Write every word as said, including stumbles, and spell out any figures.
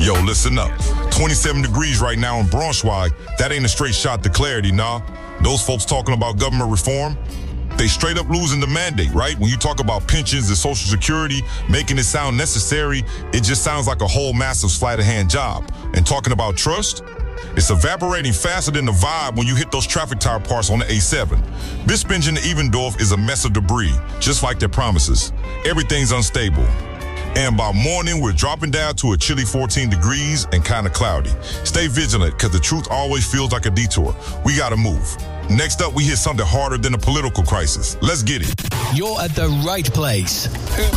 Yo, listen up. twenty-seven degrees right now in Braunschweig. That ain't a straight shot to clarity, nah. Those folks talking about government reform, they straight up losing the mandate, right? When you talk about pensions and Social Security, making it sound necessary, it just sounds like a whole massive sleight of hand job. And talking about trust, it's evaporating faster than the vibe when you hit those traffic tire parts on the A seven. Bispingen to Evendorf is a mess of debris, just like their promises. Everything's unstable. And by morning, we're dropping down to a chilly fourteen degrees and kind of cloudy. Stay vigilant, because the truth always feels like a detour. We gotta move. Next up, we hit something harder than a political crisis. Let's get it. You're at the right place.